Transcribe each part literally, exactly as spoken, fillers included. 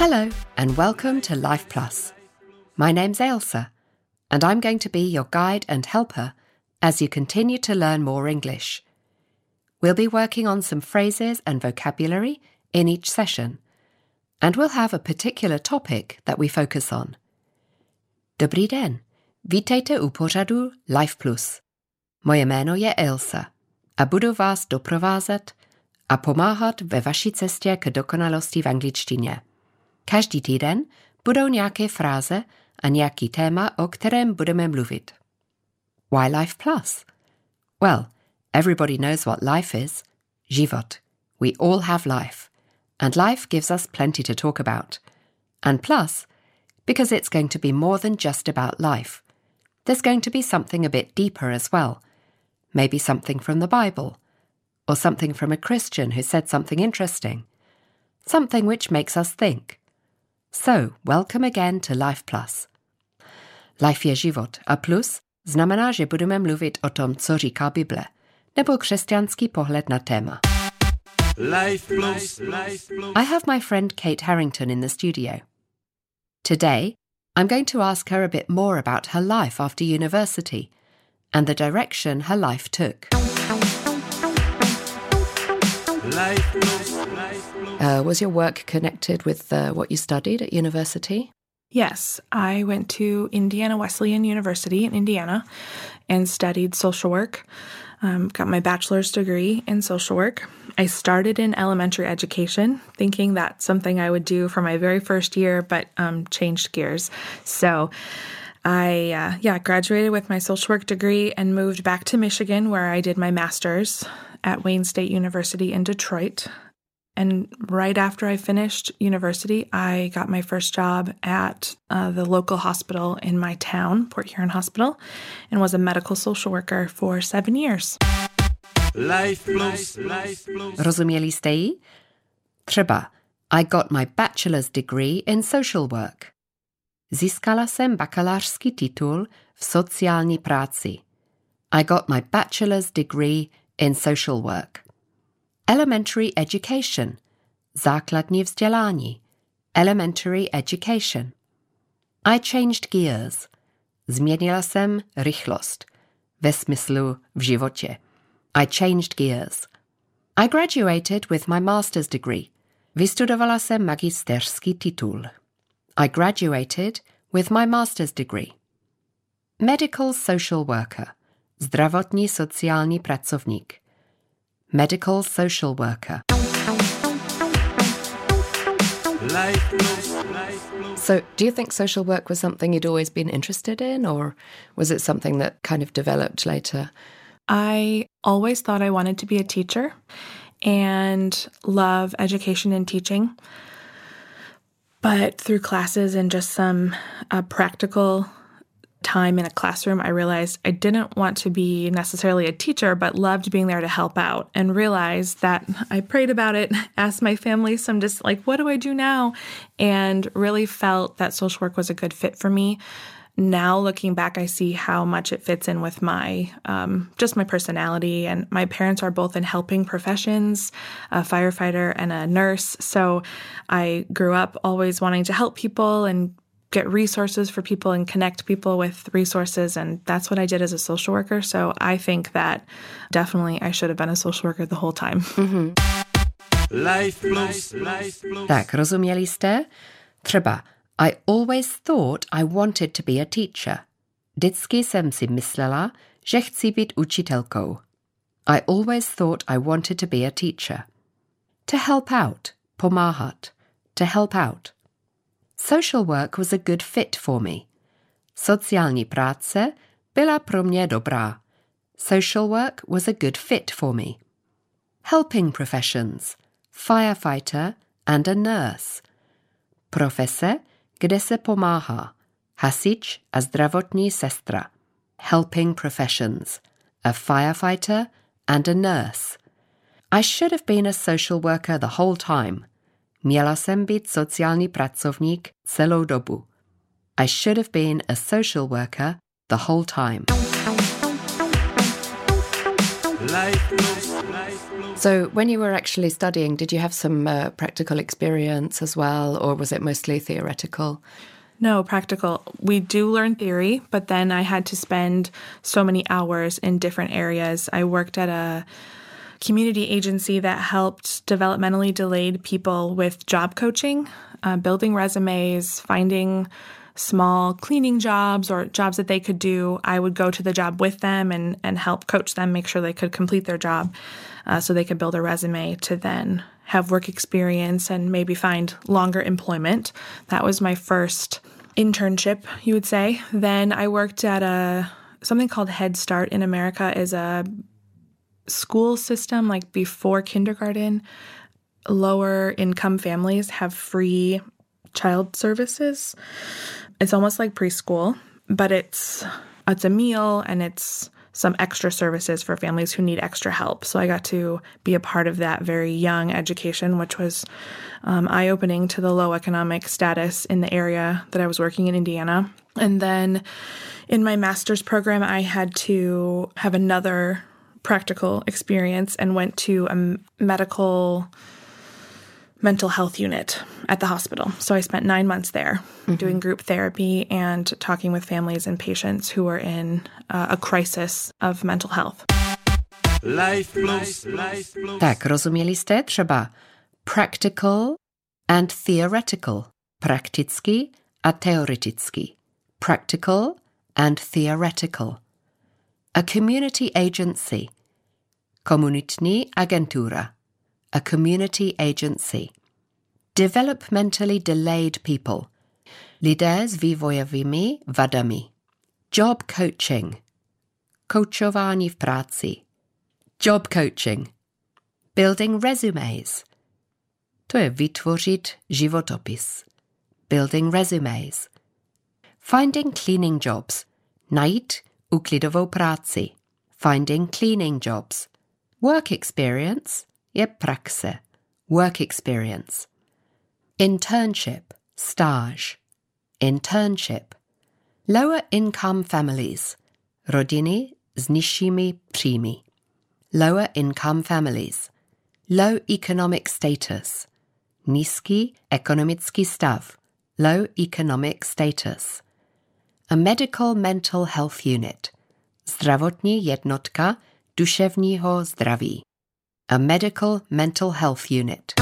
Hello and welcome to Life Plus. My name's Ailsa and I'm going to be your guide and helper as you continue to learn more English. We'll be working on some phrases and vocabulary in each session, and we'll have a particular topic that we focus on. Dobrý den, vítejte u pořadu Life Plus. Moje jméno je Ailsa a budu vás doprovázet a pomáhat ve vaší cestě k dokonalosti v angličtině. Každý týden budou nějaké fráze a nějaký téma, o kterém budeme mluvit. Why Life Plus? Well, everybody knows what life is. Život. We all have life. And life gives us plenty to talk about. And plus, because it's going to be more than just about life. There's going to be something a bit deeper as well. Maybe something from the Bible. Or something from a Christian who said something interesting. Something which makes us think. So, welcome again to Life Plus. Life je život a plus znamená, že budeme mluvit o tom, co říká Bible, nebo křesťanský pohled na téma. Life Plus. Life Plus. I have my friend Kate Harrington in the studio. Today, I'm going to ask her a bit more about her life after university and the direction her life took. Life Plus. Life Plus. Uh, was your work connected with uh, what you studied at university? Yes, I went to Indiana Wesleyan University in Indiana and studied social work. Um, got my bachelor's degree in social work. I started in elementary education, thinking that's something I would do for my very first year, but um, changed gears. So I, uh, yeah, graduated with my social work degree and moved back to Michigan, where I did my master's at Wayne State University in Detroit. And right after I finished university, I got my first job at uh, the local hospital in my town, Port Huron Hospital, and was a medical social worker for seven years. Life Plus. Life Plus. Rozuměli jste ji? Třeba, I got my bachelor's degree in social work. Získala jsem bakalářský titul v sociální práci. I got my bachelor's degree in social work. Elementary education. Základní vzdělání. Elementary education. I changed gears. Změnila jsem rychlost. Ve smyslu v životě. I changed gears. I graduated with my master's degree. Vystudovala jsem magisterský titul. I graduated with my master's degree. Medical social worker. Zdravotní sociální pracovník. Medical social worker. Life Plus. Life Plus. So, do you think social work was something you'd always been interested in, or was it something that kind of developed later? I always thought I wanted to be a teacher and love education and teaching. But through classes and just some uh, practical time in a classroom, I realized I didn't want to be necessarily a teacher, but loved being there to help out, and realized that I prayed about it, asked my family some just like, what do I do now? And really felt that social work was a good fit for me. Now looking back, I see how much it fits in with my, um, just my personality. And my parents are both in helping professions, a firefighter and a nurse. So I grew up always wanting to help people and get resources for people and connect people with resources. And that's what I did as a social worker. So I think that definitely I should have been a social worker the whole time. Mm-hmm. Life Plus. Life Plus. Tak, rozuměli jste? Třeba, I always thought I wanted to be a teacher. Vždycky jsem si myslela, že chci být učitelkou. I always thought I wanted to be a teacher. To help out, pomáhat. To help out. Social work was a good fit for me. Sociální práce byla pro mě dobrá. Social work was a good fit for me. Helping professions. Firefighter and a nurse. Profese, kde se pomáhá. Hasič a zdravotní sestra. Helping professions. A firefighter and a nurse. I should have been a social worker the whole time. Měla jsem být sociální pracovník celou dobu. I should have been a social worker the whole time. Life plus, life plus. So when you were actually studying, did you have some uh, practical experience as well, or was it mostly theoretical? No, practical. We do learn theory, but then I had to spend so many hours in different areas. I worked at a community agency that helped developmentally delayed people with job coaching, uh, building resumes, finding small cleaning jobs or jobs that they could do. I would go to the job with them and, and help coach them, make sure they could complete their job uh, so they could build a resume to then have work experience and maybe find longer employment. That was my first internship, you would say. Then I worked at a something called Head Start in America is a school system like before kindergarten. Lower income families have free child services. It's almost like preschool, but it's it's a meal and it's some extra services for families who need extra help. So I got to be a part of that very young education, which was um, eye-opening to the low economic status in the area that I was working in Indiana. And then in my master's program, I had to have another practical experience and went to a medical mental health unit at the hospital. So I spent nine months there mm-hmm. doing group therapy and talking with families and patients who were in uh, a crisis of mental health. Life plus, life plus. Tak, rozumieli jste třeba practical and theoretical, praktický a teoretický, practical and theoretical. A community agency, komunitní agentura, a community agency. Developmentally delayed people, lidé s vývojovými vadami. Job coaching, koučování v práci. Job coaching. Building resumes, to je vytvořit životopis. Building resumes. Finding cleaning jobs, najít úklidovou práci. Finding cleaning jobs. Work experience je praxe, work experience. Internship, stage. Internship. Lower income families, rodiny s nižšími příjmy. Lower income families. Low economic status, nízký ekonomický stav. Low economic status. A medical mental health unit, zdravotní jednotka duševního zdraví. A medical mental health unit.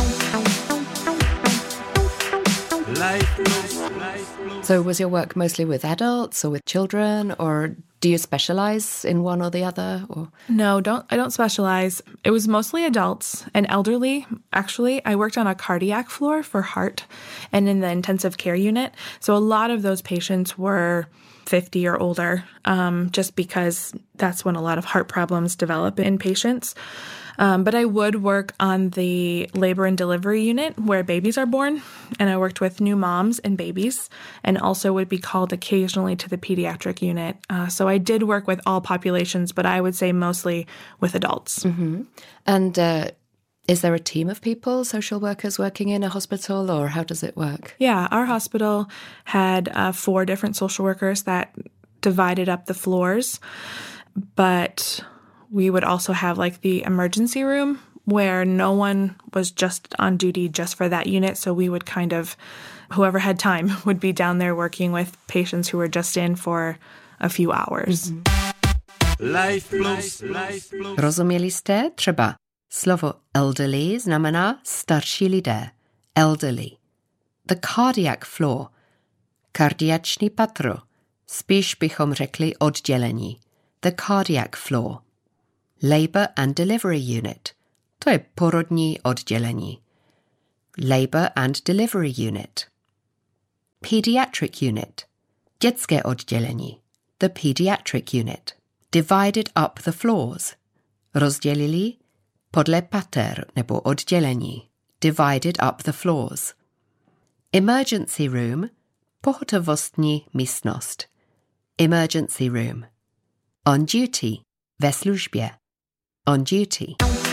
Life plus, life plus. So was your work mostly with adults or with children, or do you specialize in one or the other? Or? No, don't I don't specialize. It was mostly adults and elderly. Actually, I worked on a cardiac floor for heart and in the intensive care unit. So a lot of those patients were fifty or older, um, just because that's when a lot of heart problems develop in patients. Um, but I would work on the labor and delivery unit where babies are born, and I worked with new moms and babies, and also would be called occasionally to the pediatric unit. Uh, so I did work with all populations, but I would say mostly with adults. Mm-hmm. And uh, is there a team of people, social workers working in a hospital, or how does it work? Yeah, our hospital had uh, four different social workers that divided up the floors, but we would also have like the emergency room where no one was just on duty just for that unit. So we would kind of, whoever had time would be down there working with patients who were just in for a few hours. Mm-hmm. Life plus, life plus. Rozuměli jste? Třeba slovo elderly znamená starší lidé. Elderly. The cardiac floor. Kardiační patro. Spíš bychom řekli oddělení. The cardiac floor. Labor and delivery unit. To je porodní oddělení. Labor and delivery unit. Pediatric unit. Dětské oddělení. The pediatric unit. Divided up the floors. Rozdělili podle pater nebo oddělení. Divided up the floors. Emergency room. Pohotovostní místnost. Emergency room. On duty. Ve službě. On duty.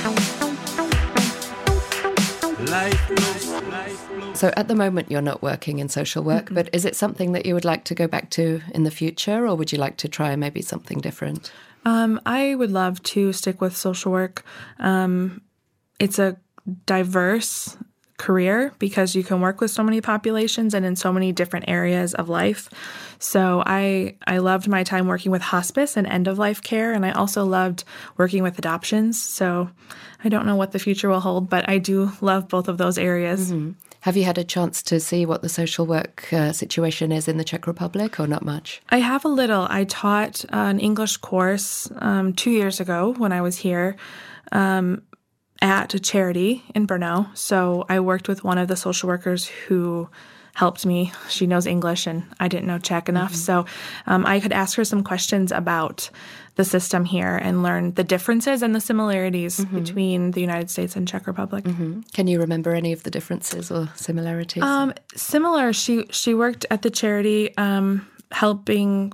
Life plus, life plus. So at the moment you're not working in social work, mm-hmm. but is it something that you would like to go back to in the future, or would you like to try maybe something different? Um, I would love to stick with social work. Um, it's a diverse career because you can work with so many populations and in so many different areas of life. So I I loved my time working with hospice and end-of-life care, and I also loved working with adoptions. So I don't know what the future will hold, but I do love both of those areas. Mm-hmm. Have you had a chance to see what the social work uh, situation is in the Czech Republic, or not much? I have a little. I taught an English course um, two years ago when I was here. Um, at a charity in Brno. So I worked with one of the social workers who helped me. She knows English and I didn't know Czech enough. Mm-hmm. So um, I could ask her some questions about the system here and learn the differences and the similarities mm-hmm. between the United States and Czech Republic. Mm-hmm. Can you remember any of the differences or similarities? Um, similar. She, she worked at the charity um, helping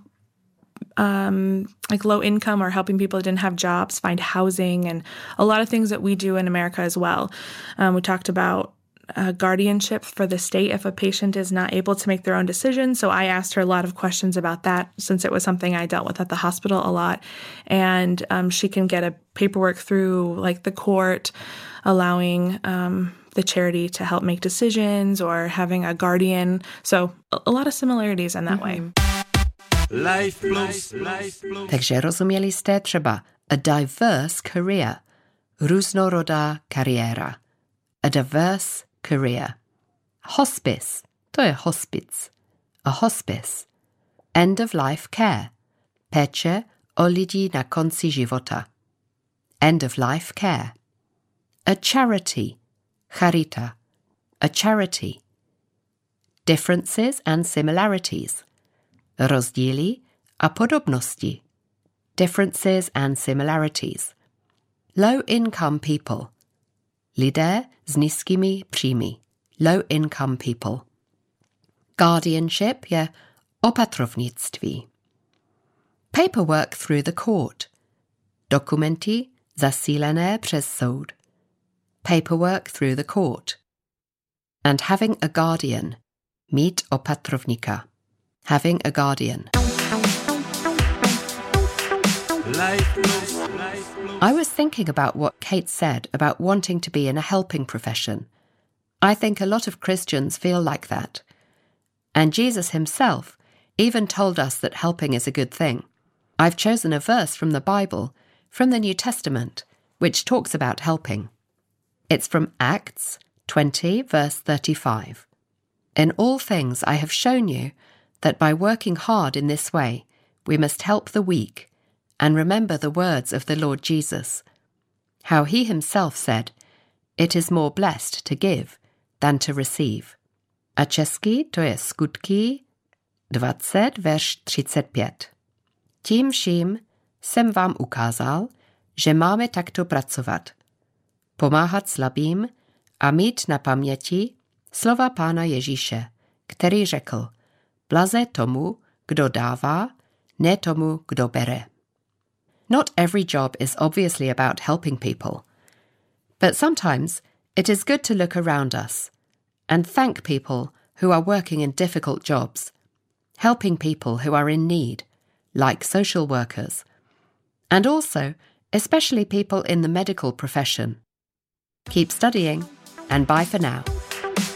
Um, like low income or helping people who didn't have jobs find housing and a lot of things that we do in America as well. Um, we talked about uh, guardianship for the state if a patient is not able to make their own decisions. So I asked her a lot of questions about that since it was something I dealt with at the hospital a lot. And um, she can get a paperwork through like the court allowing um, the charity to help make decisions or having a guardian. So a, a lot of similarities in that mm-hmm. way. Life Plus. Life Plus. Takže rozuměli jste třeba a diverse career, různorodá kariéra, a diverse career. Hospice, to je hospic, a hospice. End of life care, péče o lidi na konci života. End of life care. A charity, charita, a charity. Differences and similarities. Rozdíly a podobnosti. Differences and similarities. Low-income people. Lidé s nízkými příjmy. Low-income people. Guardianship je opatrovnictví. Paperwork through the court. Dokumenty zasílené přes soud. Paperwork through the court. And having a guardian. Mít opatrovníka. Having a guardian. I was thinking about what Kate said about wanting to be in a helping profession. I think a lot of Christians feel like that. And Jesus himself even told us that helping is a good thing. I've chosen a verse from the Bible, from the New Testament, which talks about helping. It's from Acts twenty, verse thirty-five. In all things I have shown you that by working hard in this way, we must help the weak and remember the words of the Lord Jesus, how he himself said, "It is more blessed to give than to receive." A česky to je Skutky dvacet, verš třicet pět. Tím vším jsem vám ukázal, že máme takto pracovat, pomáhat slabým a mít na paměti slova Pána Ježíše, který řekl, blaze tomu, kdo dává, ne tomu, kdo bere. Not every job is obviously about helping people, but sometimes it is good to look around us and thank people who are working in difficult jobs, helping people who are in need, like social workers, and also especially people in the medical profession. Keep studying, and bye for now.